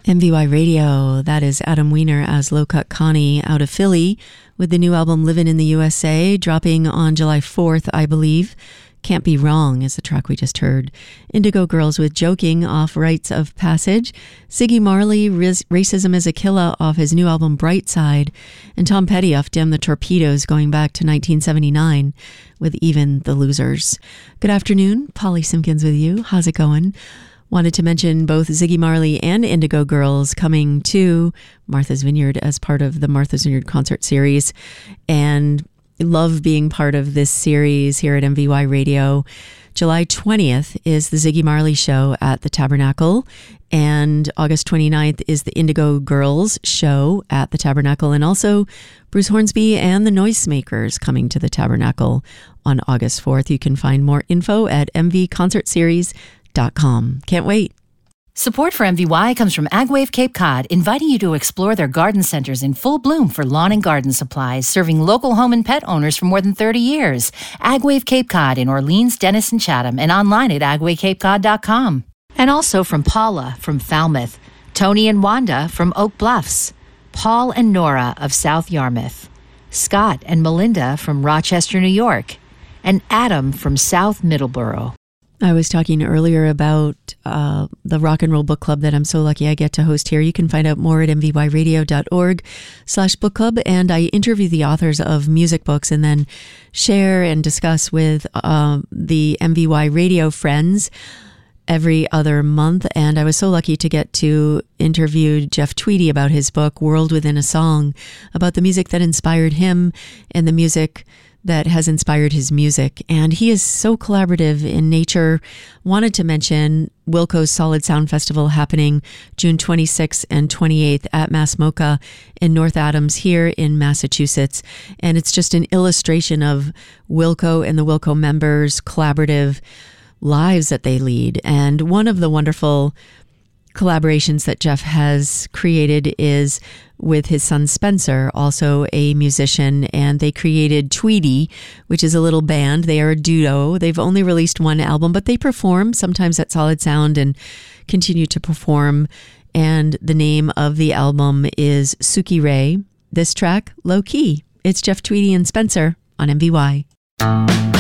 MVY Radio, that is Adam Weiner as Low Cut Connie out of Philly with the new album Livin' in the USA, dropping on July 4th, I believe. Can't Be Wrong is the track we just heard. Indigo Girls with Joking off Rites of Passage. Ziggy Marley, Racism is a Killer off his new album Bright Side. And Tom Petty off Damn the Torpedoes going back to 1979 with Even the Losers. Good afternoon, Polly Simpkins with you. How's it going? Wanted to mention both Ziggy Marley and Indigo Girls coming to Martha's Vineyard as part of the Martha's Vineyard concert series, and love being part of this series here at MVY Radio. July 20th is the Ziggy Marley show at the Tabernacle, and August 29th is the Indigo Girls show at the Tabernacle, and also Bruce Hornsby and the Noisemakers coming to the Tabernacle on August 4th. You can find more info at mvconcertseries.com. Can't wait. Support for MVY comes from Agwave Cape Cod, inviting you to explore their garden centers in full bloom for lawn and garden supplies, serving local home and pet owners for more than 30 years. Agwave Cape Cod in Orleans, Dennis, and Chatham, and online at agwavecapecod.com. And also from Paula from Falmouth, Tony and Wanda from Oak Bluffs, Paul and Nora of South Yarmouth, Scott and Melinda from Rochester, New York, and Adam from South Middleborough. I was talking earlier about the Rock and Roll Book Club that I'm so lucky I get to host here. You can find out more at mvyradio.org/book club. And I interview the authors of music books and then share and discuss with the MVY Radio friends every other month. And I was so lucky to get to interview Jeff Tweedy about his book, World Within a Song, about the music that inspired him and the music that has inspired his music. And he is so collaborative in nature. Wanted to mention Wilco's Solid Sound Festival happening June 26th and 28th at MassMocha in North Adams here in Massachusetts. And it's just an illustration of Wilco and the Wilco members' collaborative lives that they lead. And one of the wonderful collaborations that Jeff has created is with his son Spencer, also a musician, and they created Tweedy, which is a little band. They are a duo. They've only released one album, but they perform sometimes at Solid Sound and continue to perform. And the name of the album is Suki Ray. This track, Low Key. It's Jeff Tweedy and Spencer on MVY.